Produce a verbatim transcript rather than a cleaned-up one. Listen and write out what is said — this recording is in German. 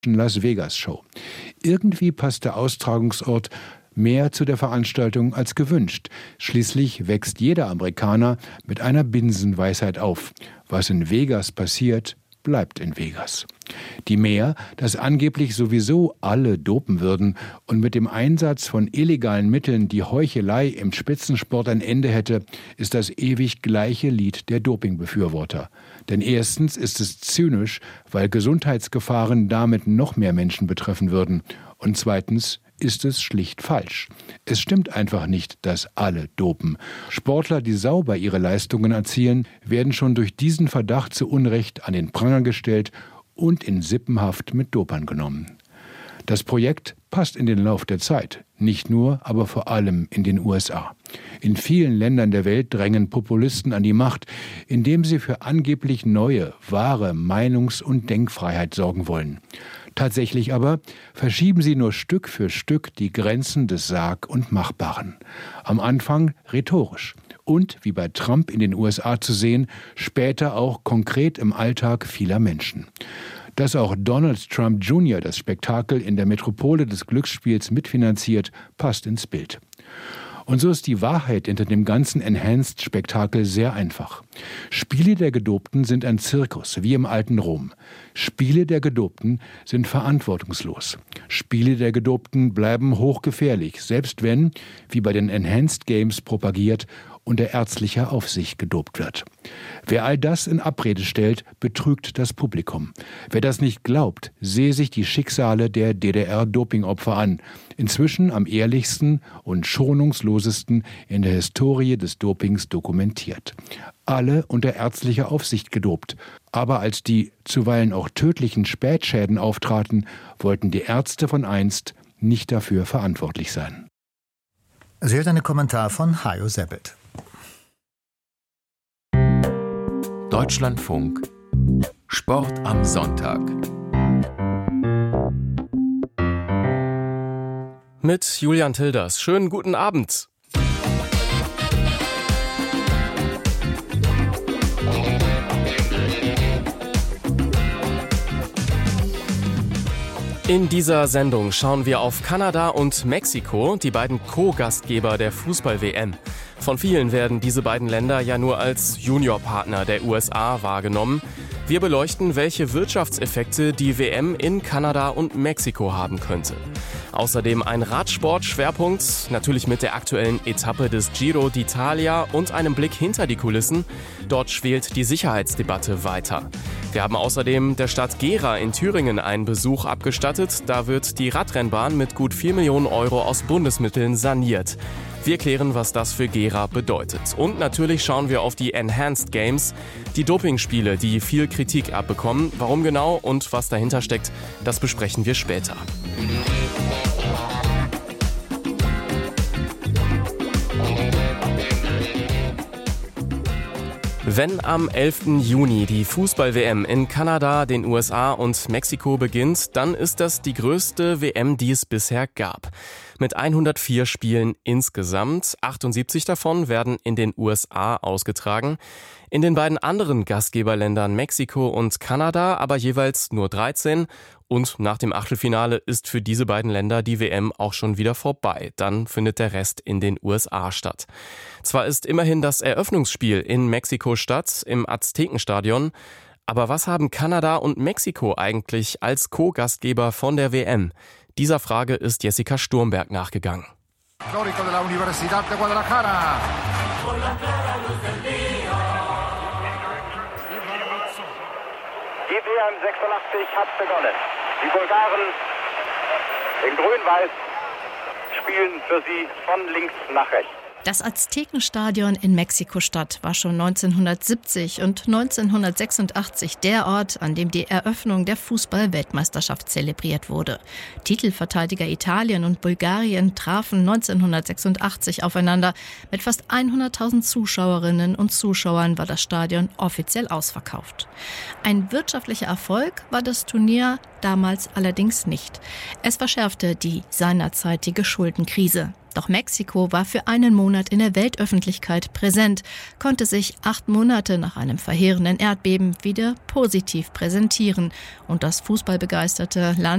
Las Vegas Show. Irgendwie passt der Austragungsort mehr zu der Veranstaltung als gewünscht. Schließlich wächst jeder Amerikaner mit einer Binsenweisheit auf. Was in Vegas passiert, bleibt in Vegas. Die mehr, dass angeblich sowieso alle dopen würden und mit dem Einsatz von illegalen Mitteln die Heuchelei im Spitzensport ein Ende hätte, ist das ewig gleiche Lied der Dopingbefürworter. Denn erstens ist es zynisch, weil Gesundheitsgefahren damit noch mehr Menschen betreffen würden. Und zweitens ist es schlicht falsch. Es stimmt einfach nicht, dass alle dopen. Sportler, die sauber ihre Leistungen erzielen, werden schon durch diesen Verdacht zu Unrecht an den Pranger gestellt und in Sippenhaft mit Dopern genommen. Das Projekt passt in den Lauf der Zeit, nicht nur, aber vor allem in den U S A. In vielen Ländern der Welt drängen Populisten an die Macht, indem sie für angeblich neue, wahre Meinungs- und Denkfreiheit sorgen wollen. Tatsächlich aber verschieben sie nur Stück für Stück die Grenzen des Sag- und Machbaren. Am Anfang rhetorisch und, wie bei Trump in den U S A zu sehen, später auch konkret im Alltag vieler Menschen. Dass auch Donald Trump Junior das Spektakel in der Metropole des Glücksspiels mitfinanziert, passt ins Bild. Und so ist die Wahrheit hinter dem ganzen Enhanced-Spektakel sehr einfach. Spiele der Gedopten sind ein Zirkus, wie im alten Rom. Spiele der Gedopten sind verantwortungslos. Spiele der Gedopten bleiben hochgefährlich, selbst wenn, wie bei den Enhanced Games propagiert, unter ärztlicher Aufsicht gedopt wird. Wer all das in Abrede stellt, betrügt das Publikum. Wer das nicht glaubt, sehe sich die Schicksale der D D R-Dopingopfer an. Inzwischen am ehrlichsten und schonungslosesten in der Historie des Dopings dokumentiert. Alle unter ärztlicher Aufsicht gedopt. Aber als die zuweilen auch tödlichen Spätschäden auftraten, wollten die Ärzte von einst nicht dafür verantwortlich sein. Sie hört einen Kommentar von Hajo Seppelt. Deutschlandfunk Sport am Sonntag. Mit Julian Tilders. Schönen guten Abend. In dieser Sendung schauen wir auf Kanada und Mexiko, die beiden Co-Gastgeber der Fußball-W M. Von vielen werden diese beiden Länder ja nur als Juniorpartner der U S A wahrgenommen. Wir beleuchten, welche Wirtschaftseffekte die W M in Kanada und Mexiko haben könnte. Außerdem ein Radsport-Schwerpunkt, natürlich mit der aktuellen Etappe des Giro d'Italia und einem Blick hinter die Kulissen. Dort schwelt die Sicherheitsdebatte weiter. Wir haben außerdem der Stadt Gera in Thüringen einen Besuch abgestattet. Da wird die Radrennbahn mit gut vier Millionen Euro aus Bundesmitteln saniert. Wir klären, was das für Gera bedeutet. Und natürlich schauen wir auf die Enhanced Games, die Dopingspiele, die viel Kritik abbekommen. Warum genau und was dahinter steckt, das besprechen wir später. Wenn am elften Juni die Fußball-W M in Kanada, den U S A und Mexiko beginnt, dann ist das die größte W M, die es bisher gab. Mit hundertvier Spielen insgesamt, achtundsiebzig davon werden in den U S A ausgetragen. In den beiden anderen Gastgeberländern Mexiko und Kanada aber jeweils nur dreizehn. Und nach dem Achtelfinale ist für diese beiden Länder die W M auch schon wieder vorbei. Dann findet der Rest in den U S A statt. Zwar ist immerhin das Eröffnungsspiel in Mexiko statt, im Aztekenstadion. Aber was haben Kanada und Mexiko eigentlich als Co-Gastgeber von der W M? Dieser Frage ist Jessica Sturmberg nachgegangen. Histórico de la Universidad de Guadalajara. Die W M sechsundachtzig hat begonnen. Die Bulgaren in Grün-Weiß spielen für sie von links nach rechts. Das Aztekenstadion in Mexiko-Stadt war schon neunzehnhundertsiebzig und neunzehnhundertsechsundachtzig der Ort, an dem die Eröffnung der Fußball-Weltmeisterschaft zelebriert wurde. Titelverteidiger Italien und Bulgarien trafen neunzehnhundertsechsundachtzig aufeinander. Mit fast hunderttausend Zuschauerinnen und Zuschauern war das Stadion offiziell ausverkauft. Ein wirtschaftlicher Erfolg war das Turnier damals allerdings nicht. Es verschärfte die seinerzeitige Schuldenkrise. Doch Mexiko war für einen Monat in der Weltöffentlichkeit präsent, konnte sich acht Monate nach einem verheerenden Erdbeben wieder positiv präsentieren und das fußballbegeisterte Land